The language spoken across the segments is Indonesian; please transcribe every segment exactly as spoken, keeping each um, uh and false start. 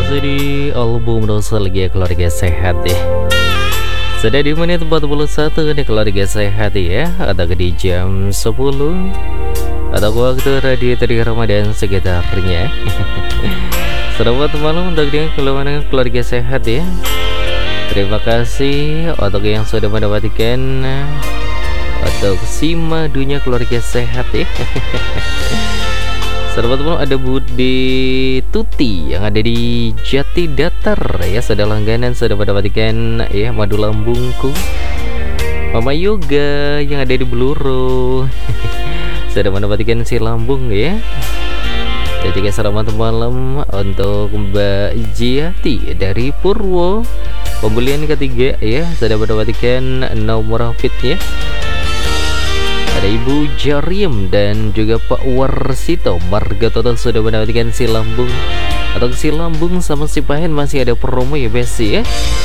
masih di album Nostalgia Keluarga Sehat ya. Sudah di menit empat puluh satu nih Keluarga Sehat ya. Atau di jam sepuluh atau waktu radio dari Ramadan sekitarnya. Selamat malam untuk yang keluarga sehat ya. Terima kasih untuk yang sudah mendapatkan untuk si madunya keluarga sehat ya. Selamat malam, ada Budi Tuti yang ada di Jati Datar ya, sudah langganan, sudah mendapatkan ya madu lambungku. Mama Yoga yang ada di Bluro sudah mendapatkan si lambung ya. Dan juga selamat malam untuk Mbak Jiati dari Purwo, pembelian ketiga ya, sudah mendapatkan nomor fitnya. Ada Ibu Jarim dan juga Pak Warsito Marga total sudah mendapatkan si lambung. Atau si lambung sama si pahen masih ada promo ya besi ya.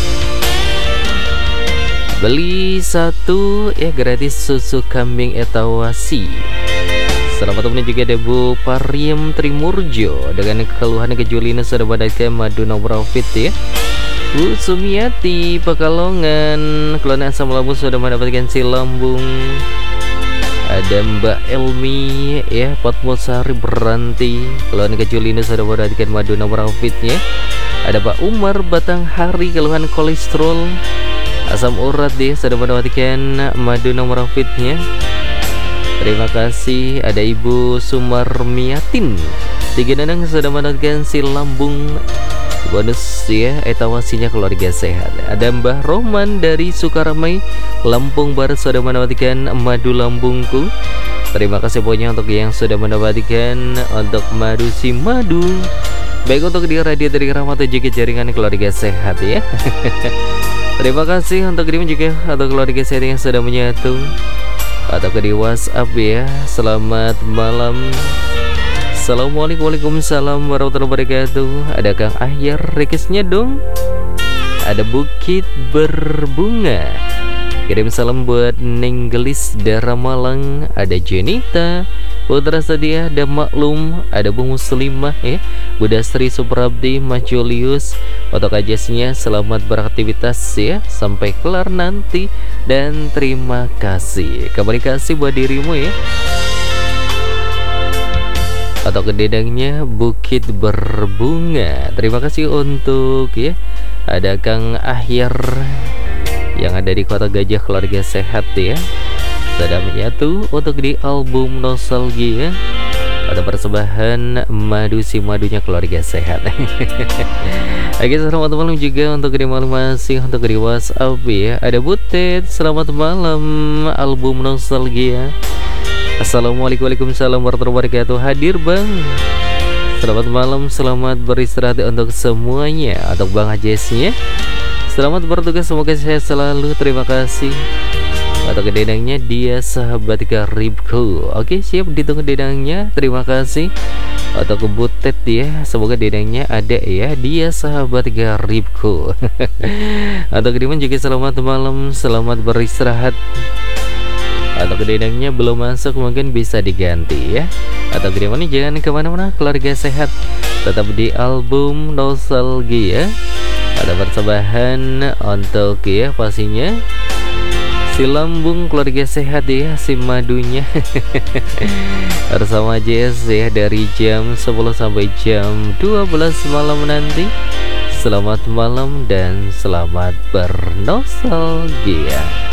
Beli satu ya gratis susu kambing etawasi. Selamat teman juga ada Bu Pariem Trimurjo dengan keluhan kejulinan sudah mendapatkan madu nomor fit ya. Bu Sumiati Pekalongan keluhan asam lambung sudah mendapatkan si lambung. Ada Mbak Elmi ya, Patmosari Beranti keluhan kejulinan sudah mendapatkan madu nomor fitnya. Ada Pak Umar Batanghari keluhan kolesterol asam urat dia sudah mendapatkan madu nomor fitnya. Terima kasih. Ada Ibu Sumarmiatin tiga Danang sudah mendapatkan si lambung bonus ya, etawasinya keluarga sehat. Ada Mbah Roman dari Sukaramai Lampung Barat sudah mendapatkan madu lambungku. Terima kasih pokoknya untuk yang sudah mendapatkan untuk madu si madu. Baik untuk di radio dari Rahmat juga jaringan keluarga sehat ya. Terima kasih untuk diri juga atau keluarga sehat yang sudah menyatu atau di WhatsApp ya. Selamat malam. Assalamualaikum, waalaikumsalam warahmatullahi wabarakatuh. Ada Kang Ahyar requestnya dong. Ada Bukit Berbunga, kirim salam buat Nenggelis Dara Malang. Ada Jenita Putra Sedia, ada Maklum, ada Bu Muslimah ya, Bunda Sri Suprabdi, Mas Julius. Untuk ajasnya selamat beraktivitas ya sampai kelar nanti. Dan terima kasih, kabar kasih buat dirimu ya. Atau ke dedangnya Bukit Berbunga. Terima kasih untuk ya. Ada Kang Ahyar yang ada di Kota Gajah keluarga sehat ya. Sudah menyatu untuk di album Nostalgia. Ada persembahan madu si madunya keluarga sehat. Oke, selamat malam juga untuk di malam masih untuk di WhatsApp ya. Ada Butet, selamat malam album Nostalgia. Assalamualaikum, waalaikumsalam warahmatullahi wabarakatuh. Hadir Bang. Selamat malam, selamat beristirahat untuk semuanya. Untuk Bang Ajesnya, selamat bertugas, semoga sehat selalu. Terima kasih. Atau ke dedangnya dia sahabat karibku. Oke, siap ditunggu dedangnya. Terima kasih. Atau ke Butet ya, semoga dedangnya ada ya, dia sahabat karibku. Atau ke Diman juga selamat malam, selamat beristirahat. Atau kededangnya belum masuk mungkin bisa diganti ya. Atau kededangnya jangan kemana-mana, keluarga sehat tetap di album Nostalgia. Ada persembahan untuk ya pastinya si lambung keluarga sehat ya, si madunya. Bersama J S ya dari jam sepuluh sampai jam dua belas malam nanti. Selamat malam dan selamat bernostalgia.